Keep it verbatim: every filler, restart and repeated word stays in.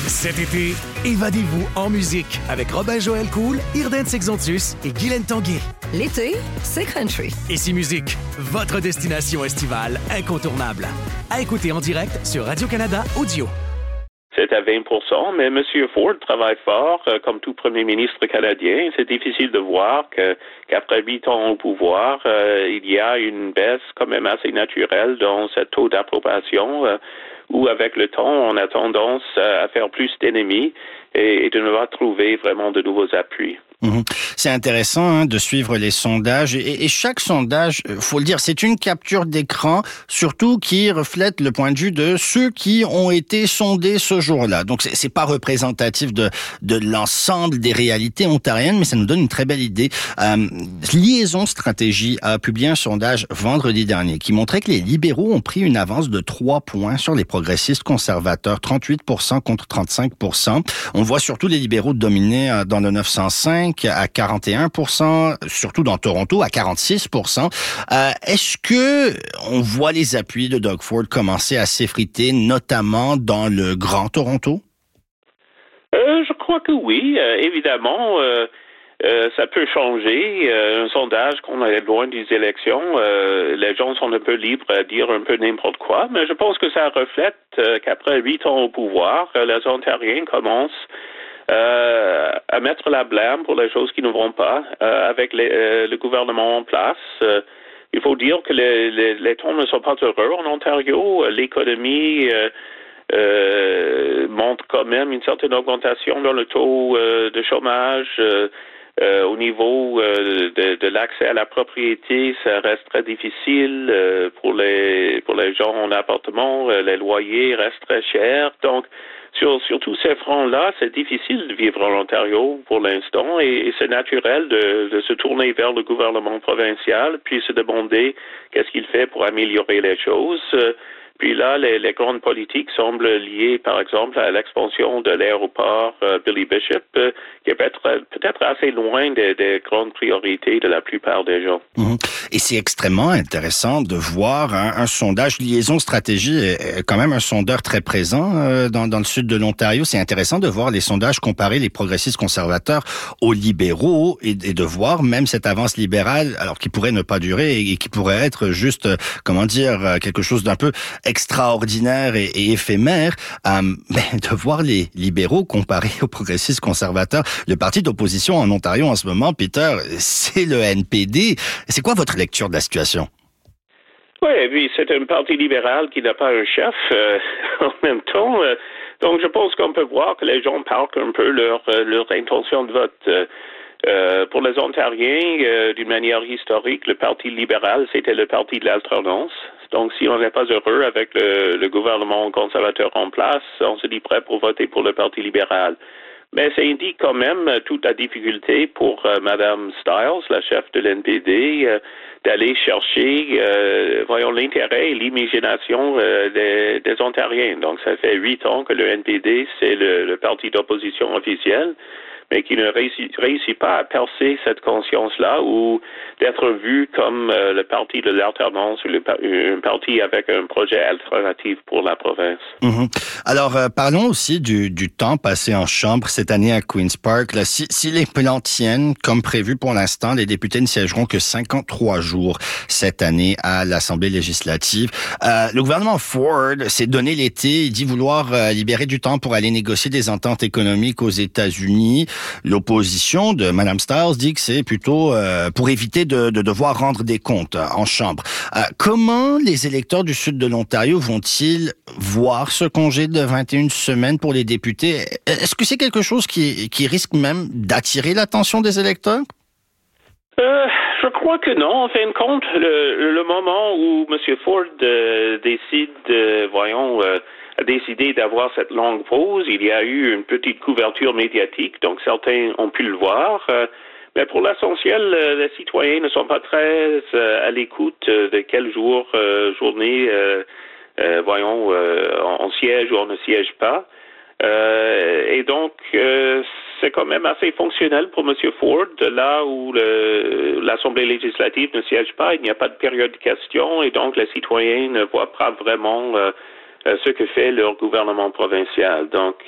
Cet été, évadez-vous en musique avec Robin-Joël Cool, Irden Sexontus et Guylaine Tanguay. L'été, c'est country. Ici Musique, votre destination estivale incontournable. À écouter en direct sur Radio-Canada Audio. C'est à vingt pour cent, mais M. Ford travaille fort, euh, comme tout premier ministre canadien. C'est difficile de voir que, qu'après huit ans au pouvoir, euh, il y a une baisse quand même assez naturelle dans ce taux d'approbation, euh, où avec le temps, on a tendance à faire plus d'ennemis et, et de ne pas trouver vraiment de nouveaux appuis. Mmh. C'est intéressant hein, de suivre les sondages et, et chaque sondage, faut le dire, c'est une capture d'écran, surtout qui reflète le point de vue de ceux qui ont été sondés ce jour-là. Donc c'est, c'est pas représentatif de de l'ensemble des réalités ontariennes, mais ça nous donne une très belle idée. Euh, Liaison Stratégie a publié un sondage vendredi dernier qui montrait que les libéraux ont pris une avance de trois points sur les progressistes conservateurs, trente-huit pour cent contre trente-cinq pour cent. On voit surtout les libéraux dominer dans le neuf cent cinq à quarante et un pour cent, surtout dans Toronto à quarante-six pour cent. Euh, est-ce que on voit les appuis de Doug Ford commencer à s'effriter, notamment dans le Grand Toronto? Euh, je crois que oui. Euh, évidemment, euh, euh, ça peut changer. Euh, un sondage qu'on est loin des élections, euh, les gens sont un peu libres à dire un peu n'importe quoi, mais je pense que ça reflète euh, qu'après huit ans au pouvoir, euh, les Ontariens commencent Euh, à mettre la blâme pour les choses qui ne vont pas euh, avec les, euh, le gouvernement en place. Euh, il faut dire que les, les, les temps ne sont pas heureux en Ontario. L'économie euh, euh, montre quand même une certaine augmentation dans le taux euh, de chômage. Euh, euh, au niveau euh, de, de l'accès à la propriété, ça reste très difficile euh, pour les pour les gens en appartement. Euh, les loyers restent très chers. Donc, Sur, sur tous ces fronts-là, c'est difficile de vivre en Ontario pour l'instant et, et c'est naturel de, de se tourner vers le gouvernement provincial puis se demander qu'est-ce qu'il fait pour améliorer les choses. Puis là, les, les grandes politiques semblent liées, par exemple, à l'expansion de l'aéroport euh, Billy Bishop, euh, qui est peut-être, peut-être assez loin des, des grandes priorités de la plupart des gens. Mmh. Et c'est extrêmement intéressant de voir hein, un sondage. Liaison Stratégie est quand même un sondeur très présent euh, dans, dans le sud de l'Ontario. C'est intéressant de voir les sondages comparer les progressistes conservateurs aux libéraux et, et de voir même cette avance libérale, alors qui pourrait ne pas durer et, et qui pourrait être juste, euh, comment dire, quelque chose d'un peu extraordinaire et, et éphémère, euh, mais de voir les libéraux comparés aux progressistes conservateurs. Le parti d'opposition en Ontario en ce moment, Peter, c'est le N P D. C'est quoi votre lecture de la situation? Oui, oui, c'est un parti libéral qui n'a pas un chef euh, en même temps. Euh, donc, je pense qu'on peut voir que les gens parlent un peu leur, leur intention de vote. Euh, Euh, pour les Ontariens, euh, d'une manière historique, le Parti libéral, c'était le parti de l'alternance. Donc, si on n'est pas heureux avec le, le gouvernement conservateur en place, on se dit prêt pour voter pour le Parti libéral. Mais ça indique quand même toute la difficulté pour euh, Mme Stiles, la chef de l'N P D, euh, d'aller chercher, euh, voyons, l'intérêt et l'imagination euh, des, des Ontariens. Donc, ça fait huit ans que le N P D, c'est le, le parti d'opposition officiel, mais qui ne réussit, réussit pas à percer cette conscience-là ou d'être vu comme euh, le parti de l'alternance ou le, un parti avec un projet alternatif pour la province. Mmh. Alors, euh, parlons aussi du, du temps passé en chambre cette année à Queen's Park. Là, si, si les plans tiennent comme prévu pour l'instant, les députés ne siégeront que cinquante-trois jours cette année à l'Assemblée législative. Euh, le gouvernement Ford s'est donné l'été, il dit vouloir euh, libérer du temps pour aller négocier des ententes économiques aux États-Unis. L'opposition de Mme Stiles dit que c'est plutôt euh, pour éviter de, de devoir rendre des comptes euh, en chambre. Euh, comment les électeurs du sud de l'Ontario vont-ils voir ce congé de vingt et une semaines pour les députés? Est-ce que c'est quelque chose qui, qui risque même d'attirer l'attention des électeurs? Euh, je crois que non. En fin de compte, le, le moment où M. Ford euh, décide, euh, voyons, euh, a décidé d'avoir cette longue pause, il y a eu une petite couverture médiatique, donc certains ont pu le voir. Euh, mais pour l'essentiel, euh, les citoyens ne sont pas très euh, à l'écoute euh, de quel jour, euh, journée, euh, euh, voyons, euh, on siège ou on ne siège pas. Euh, et donc, euh, c'est quand même assez fonctionnel pour M. Ford. Là où le, l'Assemblée législative ne siège pas, il n'y a pas de période de questions et donc les citoyens ne voient pas vraiment euh, ce que fait leur gouvernement provincial. Donc,